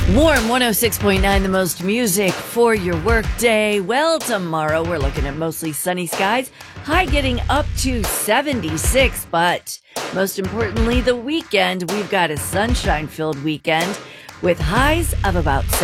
Warm 106.9, the most music for your workday. Well, tomorrow we're looking at mostly sunny skies, high getting up to 76, but most importantly, the weekend, we've got a sunshine-filled weekend with highs of about